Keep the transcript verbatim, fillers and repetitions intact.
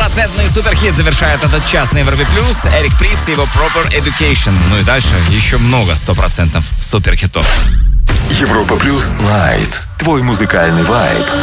Стопроцентный суперхит завершает этот час на Европе Плюс. Эрик Притц и его Proper Education. Ну и дальше еще много сто процентов суперхитов. Европа Плюс Лайт. Твой музыкальный вайб.